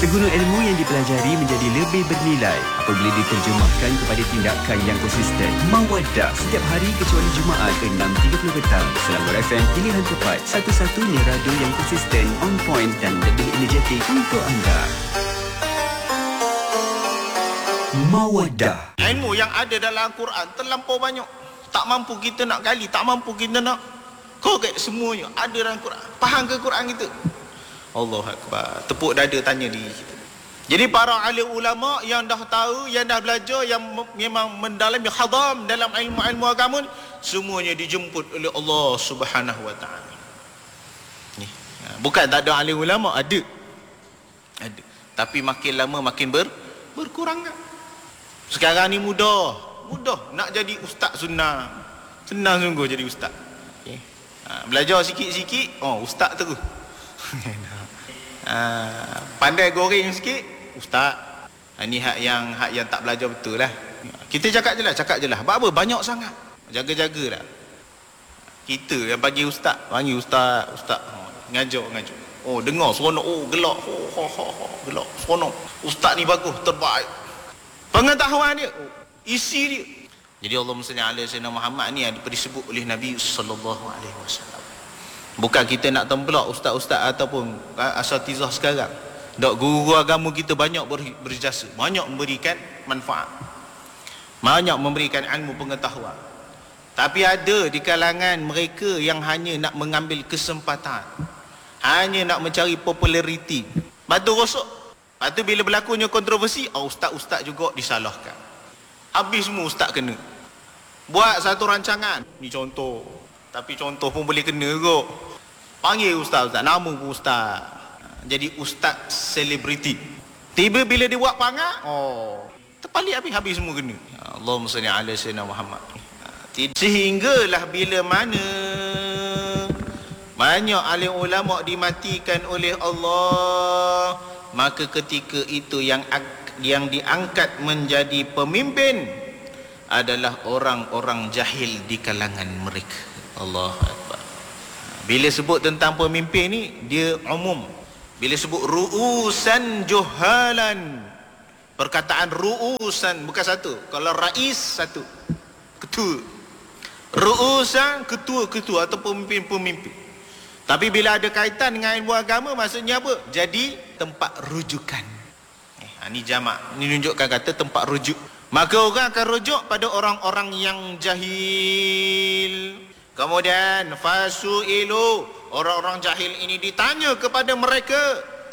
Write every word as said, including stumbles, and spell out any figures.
Seguna ilmu yang dipelajari menjadi lebih bernilai apabila diterjemahkan kepada tindakan yang konsisten. Mawaddah setiap hari kecuali Jumaat enam tiga puluh petang. Selangor F M, pilihan tepat, satu-satunya radio yang konsisten, on point dan lebih energetik untuk anda. Mawaddah. Ilmu yang ada dalam Al-Quran terlampau banyak. Tak mampu kita nak gali, tak mampu kita nak korek semuanya. Ada dalam Quran. Faham ke Quran kita? Allahu Akbar. Tepuk dada tanya diri kita. Jadi para alim ulama yang dah tahu, yang dah belajar, yang memang mendalami khadam dalam ilmu-ilmu agama, semuanya dijemput oleh Allah Subhanahu wa taala. Ni. Bukan tak ada alim ulama, ada. Ada. Tapi makin lama makin ber berkurang kan? Sekarang ni mudah, mudah nak jadi ustaz sunnah. Senang sungguh jadi ustaz. Okay. Ha, belajar sikit-sikit, oh ustaz terus. Uh, pandai goreng sikit ustaz. Uh, ni hak yang hak yang tak belajar betul lah. Kita cakap je lah, cakap je lah. Apa banyak sangat. Jaga-jaga lah. Kita yang bagi ustaz, panggil ustaz, ustaz. Oh, ngajar, ngajar. Oh, dengar seronok. Oh, gelak. Oh, ho, ho, ho, gelak. Seronok. Ustaz ni bagus, terbaik. Pengetahuan dia, oh, isi dia. Jadi Allahumma salli ala sayyidina Muhammad ni ada disebut oleh Nabi sallallahu alaihi wasallam. Bukan kita nak templak ustaz-ustaz ataupun asatizah sekarang. Dok, guru agama kita banyak berjasa, banyak memberikan manfaat, banyak memberikan ilmu pengetahuan. Tapi ada di kalangan mereka yang hanya nak mengambil kesempatan, hanya nak mencari populariti, batu rosok. Lepas tu bila berlakunya kontroversi, oh, ustaz-ustaz juga disalahkan. Habis semua ustaz kena. Buat satu rancangan, ni contoh, tapi contoh pun boleh kena kot. Panggil ustaz-ustaz, nama pun ustaz. Jadi ustaz selebriti. Tiba bila dia buat panggah, oh, terpalit habis, habis semua kena. Allahumma salli ala sayyidina Muhammad. Sehinggalah bila mana banyak alim ulama dimatikan oleh Allah, maka ketika itu yang yang diangkat menjadi pemimpin adalah orang-orang jahil di kalangan mereka. Allahu Akbar. Bila sebut tentang pemimpin ni, dia umum. Bila sebut ru'usan juhalan, perkataan ru'usan bukan satu. Kalau rais satu, ketua. Ru'usan ketua-ketua atau pemimpin-pemimpin. Tapi bila ada kaitan dengan ilmu agama, maksudnya apa? Jadi tempat rujukan. Eh, ini jamak. Ini tunjukkan kata tempat rujuk. Maka orang akan rujuk pada orang-orang yang jahil. Kemudian fasu'ilu, orang-orang jahil ini ditanya kepada mereka,